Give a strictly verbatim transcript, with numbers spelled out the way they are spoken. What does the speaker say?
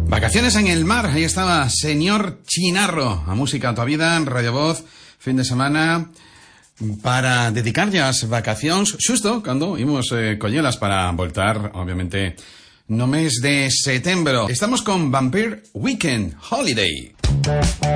Vacaciones en el mar, ahí estaba Señor Chinarro, a música a tu vida, en Radio Voz, fin de semana, para dedicar ya las vacaciones, justo cuando íbamos eh, collelas para voltar, obviamente, no mes de septiembre. Estamos con Vampire Weekend Holiday.